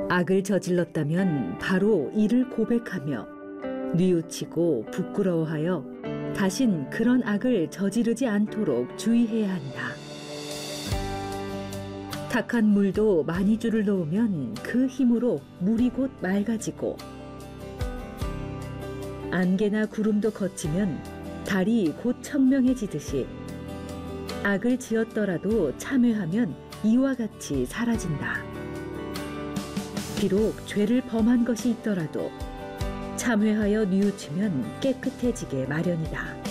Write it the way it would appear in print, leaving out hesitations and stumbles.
악을 저질렀다면 바로 이를 고백하며 뉘우치고 부끄러워하여 다신 그런 악을 저지르지 않도록 주의해야 한다. 탁한 물도 많이 줄을 놓으면 그 힘으로 물이 곧 맑아지고 안개나 구름도 걷히면 달이 곧 청명해지듯이 악을 지었더라도 참회하면 이와 같이 사라진다. 비록 죄를 범한 것이 있더라도 참회하여 뉘우치면 깨끗해지게 마련이다.